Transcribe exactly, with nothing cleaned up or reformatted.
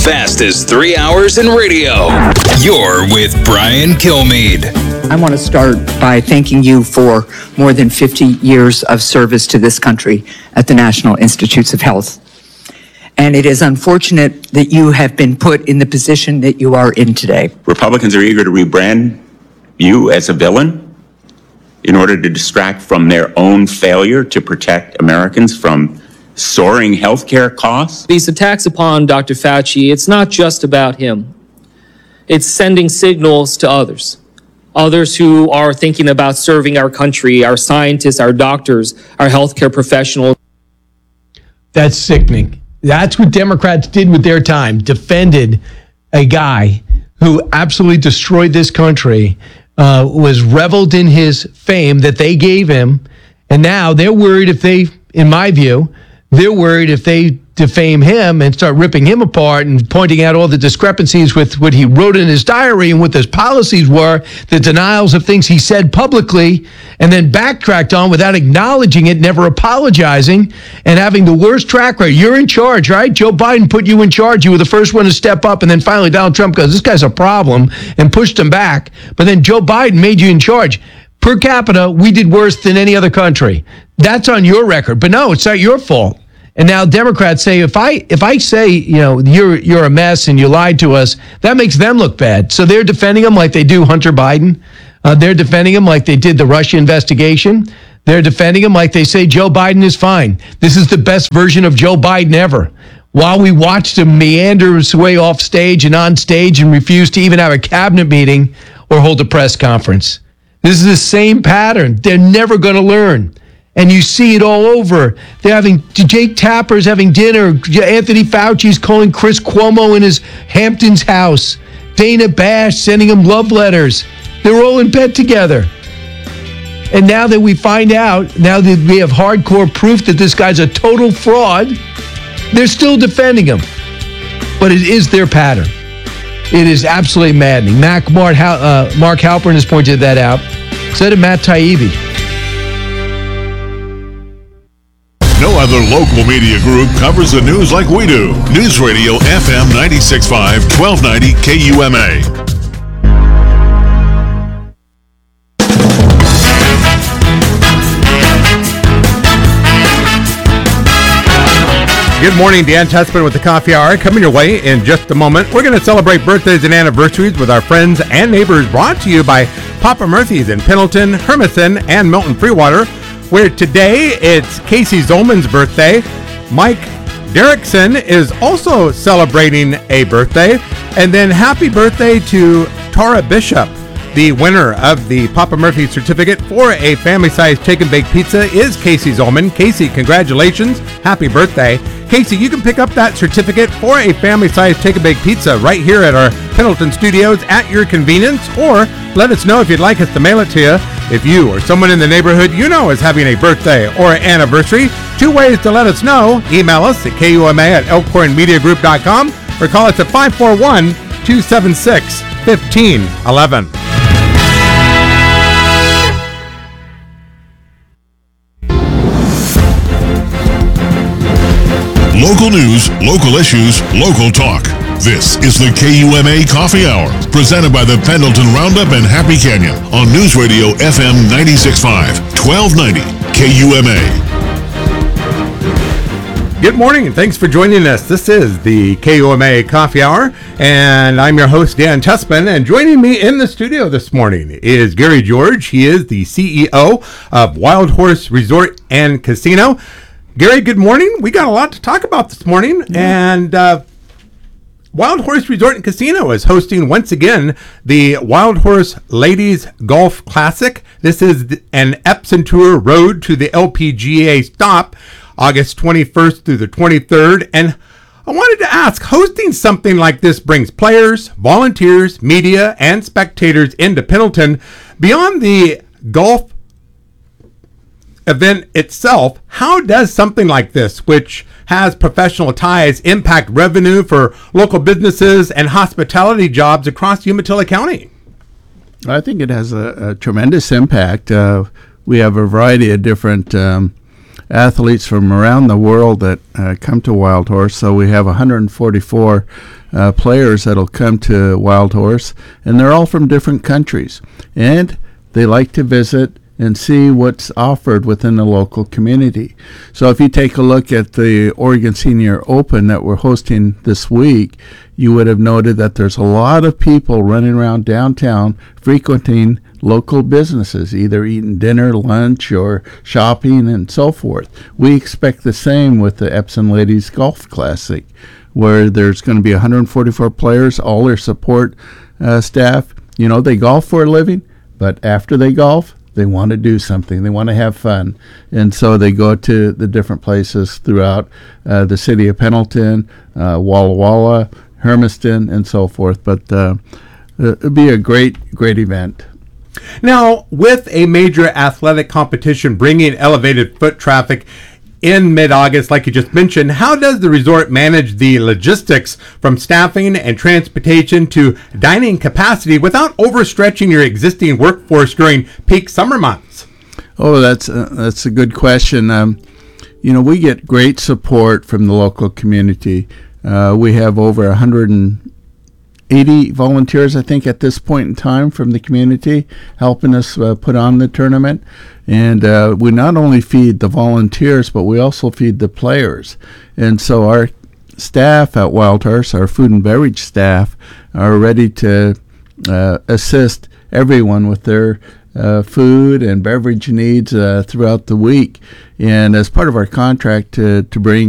fastest three hours in radio. You're with Brian Kilmeade. I want to start by thanking you for more than fifty years of service to this country at the National Institutes of Health. And it is unfortunate that you have been put in the position that you are in today. Republicans are eager to rebrand you as a villain in order to distract from their own failure to protect Americans from soaring healthcare costs. These attacks upon Doctor Fauci, it's not just about him. It's sending signals to others. Others who are thinking about serving our country, our scientists, our doctors, our healthcare professionals. That's sickening. That's what Democrats did with their time, defended a guy who absolutely destroyed this country, uh, was reveled in his fame that they gave him, and now they're worried if they, in my view, they're worried if they defame him and start ripping him apart and pointing out all the discrepancies with what he wrote in his diary and what his policies were, the denials of things he said publicly, and then backtracked on without acknowledging it, never apologizing, and having the worst track record. You're in charge, right? Joe Biden put you in charge. You were the first one to step up, and then finally Donald Trump goes, this guy's a problem, and pushed him back. But then Joe Biden made you in charge. Per capita, we did worse than any other country. That's on your record. But no, it's not your fault. And now Democrats say, if I if I say, you know, you're you're a mess and you lied to us, that makes them look bad. So they're defending him like they do Hunter Biden. Uh, they're defending him like they did the Russia investigation. They're defending him like they say Joe Biden is fine. This is the best version of Joe Biden ever. While we watched him meander his way off stage and on stage and refuse to even have a cabinet meeting or hold a press conference. This is the same pattern. They're never going to learn. And you see it all over. They're having, Jake Tapper's having dinner. Anthony Fauci's calling Chris Cuomo in his Hamptons house. Dana Bash sending him love letters. They're all in bed together. And now that we find out, now that we have hardcore proof that this guy's a total fraud, they're still defending him. But it is their pattern. It is absolutely maddening. Mac Mark, uh, Mark Halpern has pointed that out. So did Matt Taibbi. No other local media group covers the news like we do. News Radio F M ninety-six point five, twelve ninety K U M A. Good morning, Dan Tespin with the Coffee Hour. Coming your way in just a moment. We're going to celebrate birthdays and anniversaries with our friends and neighbors, brought to you by Papa Murphy's in Pendleton, Hermiston, and Milton Freewater, where today it's Casey Zolman's birthday. Mike Derrickson is also celebrating a birthday. And then happy birthday to Tara Bishop. The winner of the Papa Murphy certificate for a family-sized chicken baked pizza is Casey Zolman. Casey, congratulations. Happy birthday. Casey, you can pick up that certificate for a family-sized chicken baked pizza right here at our Pendleton studios at your convenience, or let us know if you'd like us to mail it to you. If you or someone in the neighborhood you know is having a birthday or anniversary, two ways to let us know. Email us at K U M A at elkhorn media group dot com or call us at five four one, two seven six, one five one one. Local news, local issues, local talk. This is the K U M A Coffee Hour, presented by the Pendleton Roundup and Happy Canyon on News Radio F M ninety-six point five, twelve ninety K U M A. Good morning, and thanks for joining us. This is the K U M A Coffee Hour, and I'm your host, Dan Tespin, and joining me in the studio this morning is Gary George. He is the C E O of Wild Horse Resort and Casino. Gary, good morning. We got a lot to talk about this morning, yeah. and uh, Wild Horse Resort and Casino is hosting once again the Wild Horse Ladies Golf Classic. This is an Epson Tour Road to the L P G A stop, August twenty-first through the twenty-third. And I wanted to ask, hosting something like this brings players, volunteers, media, and spectators into Pendleton. Beyond the golf event itself, how does something like this, which has professional ties, impact revenue for local businesses and hospitality jobs across Umatilla County? I think it has a, a tremendous impact. Uh, we have a variety of different um, athletes from around the world that uh, come to Wild Horse. So we have one hundred forty-four uh, players that'll come to Wild Horse, and they're all from different countries. And they like to visit and see what's offered within the local community. So if you take a look at the Oregon Senior Open that we're hosting this week, you would have noted that there's a lot of people running around downtown frequenting local businesses, either eating dinner, lunch, or shopping, and so forth. We expect the same with the Epsom Ladies Golf Classic, where there's going to be one hundred forty-four players, all their support uh, staff. You know, they golf for a living, but after they golf, they want to do something. They want to have fun. And so they go to the different places throughout uh, the city of Pendleton, uh, Walla Walla, Hermiston, and so forth. But uh, it'll be a great, great event. Now, with a major athletic competition bringing elevated foot traffic in mid-August, like you just mentioned, how does the resort manage the logistics from staffing and transportation to dining capacity without overstretching your existing workforce during peak summer months? Oh, that's a, that's a good question. Um, you know, we get great support from the local community. Uh, we have over one hundred eighty volunteers, I think, at this point in time from the community helping us uh, put on the tournament. And uh, we not only feed the volunteers, but we also feed the players. And so our staff at Wild Horse, our food and beverage staff, are ready to uh, assist everyone with their uh, food and beverage needs uh, throughout the week. And as part of our contract to, to bring